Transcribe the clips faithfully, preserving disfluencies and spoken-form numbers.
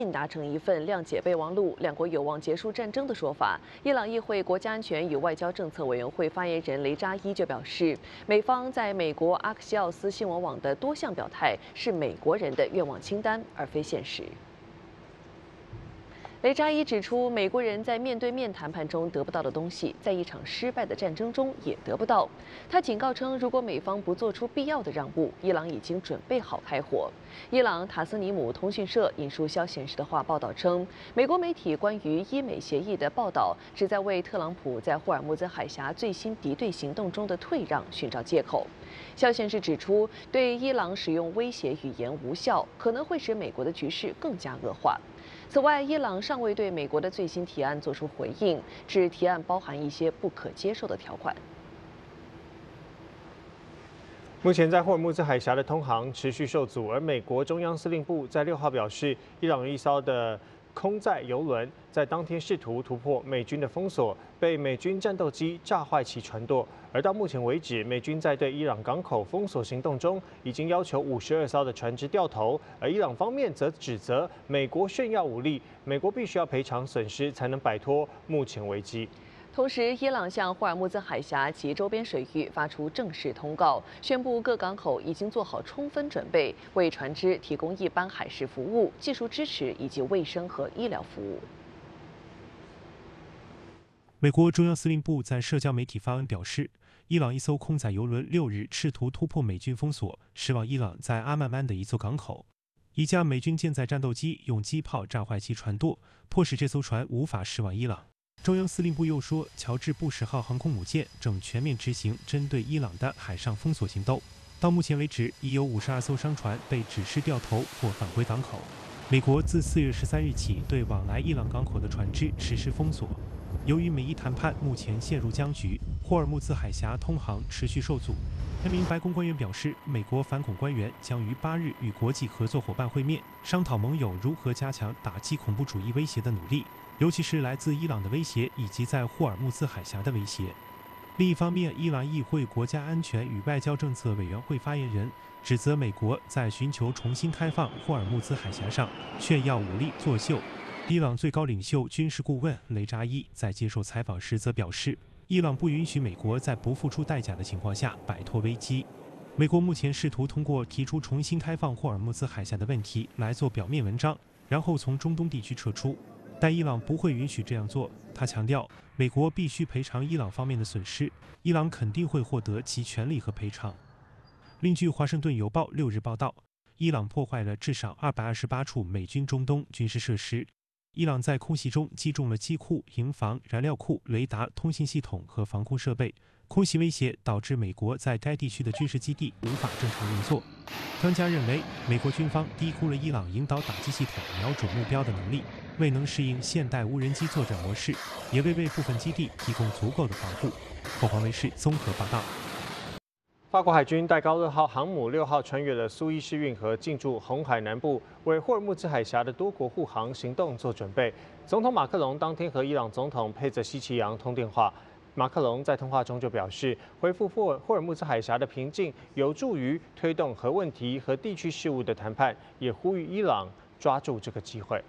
达成一份谅解备忘录，两国有望结束战争的说法。伊朗议会国家安全与外交政策委员会发言人雷扎伊就表示，美方在美国阿克西奥斯新闻网的多项表态是美国人的愿望清单，而非现实。 雷扎伊指出，美国人在面对面谈判中得不到的东西，在一场失败的战争中也得不到。他警告称，如果美方不做出必要的让步，伊朗已经准备好开火。伊朗塔斯尼姆通讯社引述消息人士的话报道称，美国媒体关于伊美协议的报道，旨在为特朗普在霍尔木兹海峡最新敌对行动中的退让寻找借口。消息人士指出，对伊朗使用威胁语言无效，可能会使美国的局势更加恶化。 此外，伊朗尚未对美国的最新提案作出回应，指提案包含一些不可接受的条款。 目前在霍尔木兹海峡的通航持续受阻，而美国中央司令部在六号表示，伊朗有一艘的空载油轮在当天试图突破美军的封锁，被美军战斗机炸坏其船舵。而到目前为止，美军在对伊朗港口封锁行动中，已经要求五十二艘的船只掉头，而伊朗方面则指责美国炫耀武力，美国必须要赔偿损失才能摆脱目前危机。 同时，伊朗向霍尔木兹海峡及周边水域发出正式通告，宣布各港口已经做好充分准备，为船只提供一般海事服务、技术支持以及卫生和医疗服务。 美国中央司令部在社交媒体发文表示，伊朗一艘空载油轮六日试图突破美军封锁，驶往伊朗在阿曼曼的一座港口。一架美军舰载战斗机用机炮炸坏其船舵，迫使这艘船无法驶往伊朗。中央司令部又说，乔治·布什号航空母舰正全面执行针对伊朗的海上封锁行动。到目前为止，已有五十二艘商船被指示掉头或返回港口。美国自四月十三日起对往来伊朗港口的船只实施封锁。 由于美伊谈判目前陷入僵局，霍尔木兹海峡通航持续受阻。一名白宫官员表示，美国反恐官员将于八日与国际合作伙伴会面，商讨盟友如何加强打击恐怖主义威胁的努力，尤其是来自伊朗的威胁以及在霍尔木兹海峡的威胁。另一方面，伊朗议会国家安全与外交政策委员会发言人指责美国在寻求重新开放霍尔木兹海峡上炫耀武力作秀。 伊朗最高领袖军事顾问雷扎伊在接受采访时则表示，伊朗不允许美国在不付出代价的情况下摆脱危机。美国目前试图通过提出重新开放霍尔木兹海峡的问题来做表面文章，然后从中东地区撤出，但伊朗不会允许这样做。他强调，美国必须赔偿伊朗方面的损失，伊朗肯定会获得其权利和赔偿。另据《华盛顿邮报》六日报道，伊朗破坏了至少二百二十八处美军中东军事设施。 伊朗在空袭中击中了机库、营房、燃料库、雷达、通信系统和防空设备。空袭威胁导致美国在该地区的军事基地无法正常运作。专家认为，美国军方低估了伊朗引导打击系统瞄准目标的能力，未能适应现代无人机作战模式，也未为部分基地提供足够的防护。凤凰卫视综合报道。 法国海军戴高乐号航母六号穿越了苏伊士运河，进驻红海南部，为霍尔木兹海峡的多国护航行动做准备。总统马克龙当天和伊朗总统佩泽西奇扬通电话，马克龙在通话中就表示，恢复霍霍尔木兹海峡的平静，有助于推动核问题和地区事务的谈判，也呼吁伊朗抓住这个机会。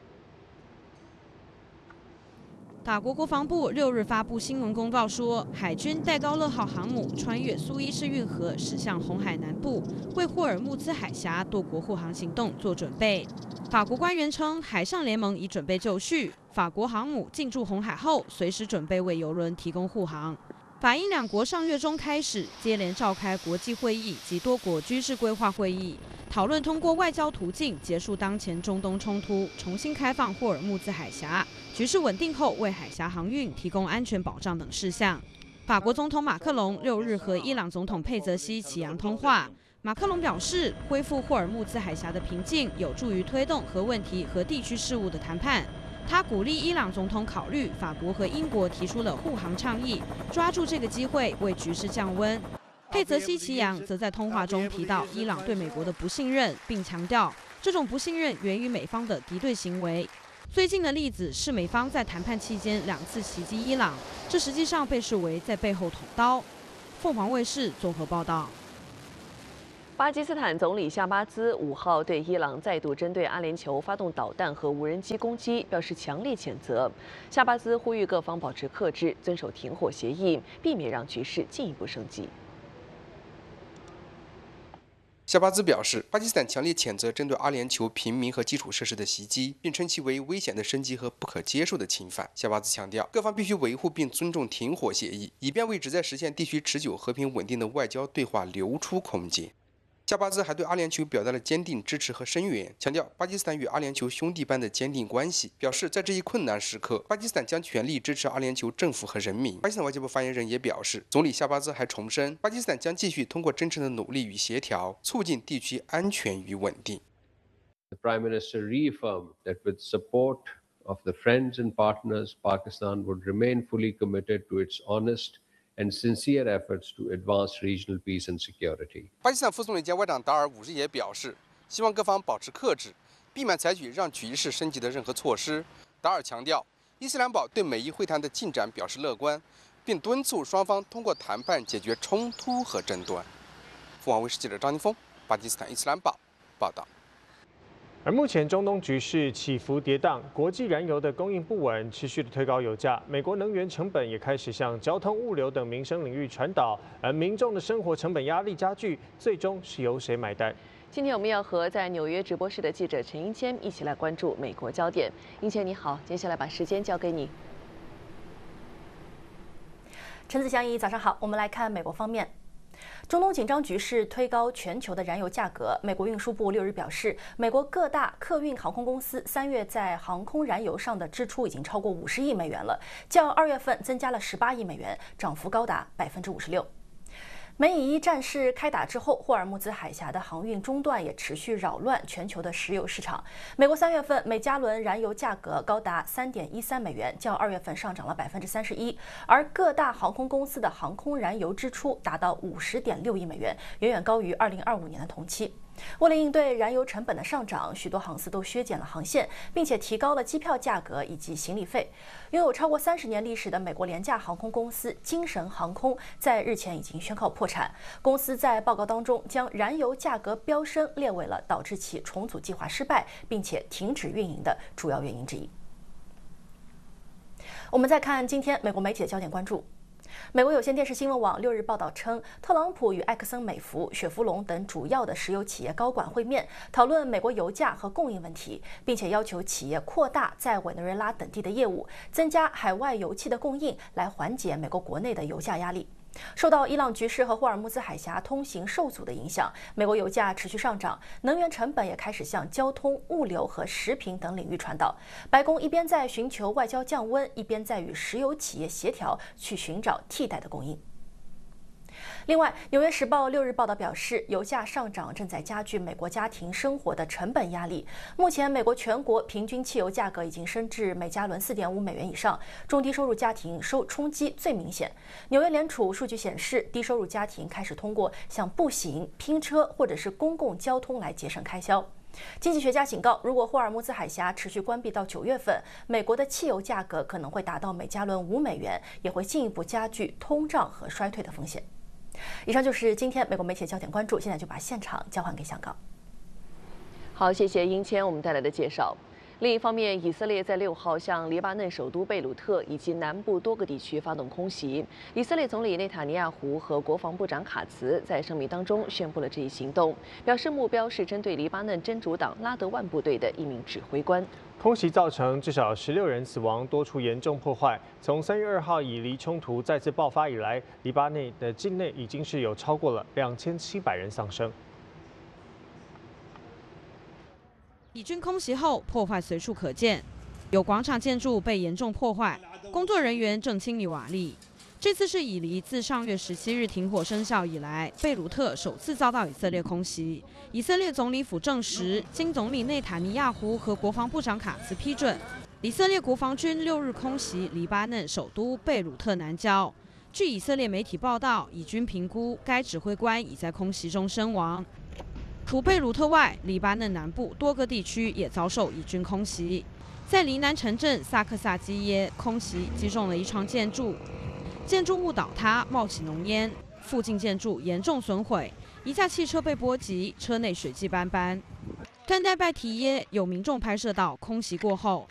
法国国防部六日发布新闻公报说，海军戴高乐号航母穿越苏伊士运河，驶向红海南部，为霍尔木兹海峡多国护航行动做准备。法国官员称，海上联盟已准备就绪，法国航母进驻红海后，随时准备为油轮提供护航。法英两国上月中开始接连召开国际会议及多国军事规划会议，讨论通过外交途径结束当前中东冲突，重新开放霍尔木兹海峡。 局势稳定后，为海峡航运提供安全保障等事项。法国总统马克龙六日和伊朗总统佩泽西奇扬通话。马克龙表示，恢复霍尔木兹海峡的平静，有助于推动核问题和地区事务的谈判。他鼓励伊朗总统考虑法国和英国提出了护航倡议，抓住这个机会为局势降温。佩泽西奇扬则在通话中提到伊朗对美国的不信任，并强调这种不信任源于美方的敌对行为。 最近的例子是美方在谈判期间两次袭击伊朗，这实际上被视为在背后捅刀。凤凰卫视综合报道。 巴基斯坦总理夏巴兹五号对伊朗再度针对阿联酋发动导弹和无人机攻击表示强烈谴责。夏巴兹呼吁各方保持克制，遵守停火协议，避免让局势进一步升级。 夏巴兹表示，巴基斯坦强烈谴责针对阿联酋平民和基础设施的袭击，并称其为危险的升级和不可接受的侵犯。夏巴兹强调，各方必须维护并尊重停火协议，以便为旨在实现地区持久和平稳定的外交对话留出空间。 夏巴兹还对阿联酋表达了坚定支持和声援，强调巴基斯坦与阿联酋兄弟般的坚定关系，表示在这一困难时刻，巴基斯坦将全力支持阿联酋政府和人民。巴基斯坦外交部发言人也表示，总理夏巴兹还重申，巴基斯坦将继续通过真诚的努力与协调，促进地区安全与稳定。 The Prime Minister reaffirmed that with support of the friends and partners, Pakistan would remain fully committed to its honest and sincere efforts to advance regional peace and security. 巴基斯坦副总理兼外长达尔五日也表示，希望各方保持克制，避免采取让局势升级的任何措施。达尔强调，伊斯兰堡对美伊会谈的进展表示乐观，并敦促双方通过谈判解决冲突和争端。凤凰卫视记者张宁峰，巴基斯坦伊斯兰堡报道。 而目前中东局势起伏跌宕，国际燃油的供应不稳，持续的推高油价。美国能源成本也开始向交通、物流等民生领域传导，而民众的生活成本压力加剧，最终是由谁买单？ 今天我们要和在纽约直播室的记者陈英谦一起来关注美国焦点。英谦你好，接下来把时间交给你。 陈子祥姨，早上好，我们来看美国方面。 中东紧张局势推高全球的燃油价格。美国运输部六日表示，美国各大客运航空公司三月在航空燃油上的支出已经超过五十亿美元了，较二月份增加了十八亿美元，涨幅高达百分之五十六。 美以伊战事开打之后，霍尔木兹海峡的航运中断也持续扰乱全球的石油市场。美国三月份每加仑燃油价格高达三点一三美元，较二月份上涨了百分之三十一。而各大航空公司的航空燃油支出达到五十点六亿美元，远远高于二零二五年的同期。 为了应对燃油成本的上涨，许多航司都削减了航线，并且提高了机票价格以及行李费。拥有超过三十年历史的美国廉价航空公司精神航空在日前已经宣告破产。公司在报告当中将燃油价格飙升列为了导致其重组计划失败，并且停止运营的主要原因之一。我们再看今天美国媒体的焦点关注。 美国有线电视新闻网六日报道称，特朗普与埃克森美孚、雪佛龙等主要的石油企业高管会面，讨论美国油价和供应问题，并且要求企业扩大在委内瑞拉等地的业务，增加海外油气的供应，来缓解美国国内的油价压力。 受到伊朗局势和霍尔木兹海峡通行受阻的影响，美国油价持续上涨，能源成本也开始向交通、物流和食品等领域传导。白宫一边在寻求外交降温，一边在与石油企业协调，去寻找替代的供应。 另外，《纽约时报》六日报道表示，油价上涨正在加剧美国家庭生活的成本压力。目前，美国全国平均汽油价格已经升至每加仑四点五美元以上，中低收入家庭受冲击最明显。纽约联储数据显示，低收入家庭开始通过像步行、拼车或者是公共交通来节省开销。 经济学家警告，如果霍尔木兹海峡持续关闭到九月份，美国的汽油价格可能会达到每加仑五美元，也会进一步加剧通胀和衰退的风险。以上就是今天美国媒体的焦点关注，现在就把现场交还给香港。 好，谢谢英谦我们带来的介绍。另一方面，以色列在六号向黎巴嫩首都贝鲁特以及南部多个地区发动空袭。以色列总理内塔尼亚胡和国防部长卡茨在声明当中宣布了这一行动，表示目标是针对黎巴嫩真主党拉德万部队的一名指挥官。 空袭造成至少十六人死亡，多处严重破坏。从三月二号以黎冲突再次爆发以来，黎巴嫩的境内已经是有超过了两千七百人丧生。 以军空袭后，破坏随处可见，有广场建筑被严重破坏，工作人员正清理瓦砾。这次是以黎自上月十七日停火生效以来，贝鲁特首次遭到以色列空袭。以色列总理府证实，经总理内塔尼亚胡和国防部长卡茨批准，以色列国防军六日空袭黎巴嫩首都贝鲁特南郊。据以色列媒体报道，以军评估该指挥官已在空袭中身亡。 除贝鲁特外，黎巴嫩南部多个地区也遭受以军空袭。在黎南城镇萨克萨基耶，空袭击中了一幢建筑，建筑物倒塌，冒起浓烟，附近建筑严重损毁。 一架汽车被波及，车内水迹斑斑。甘丹拜提耶有民众拍摄到空袭过后，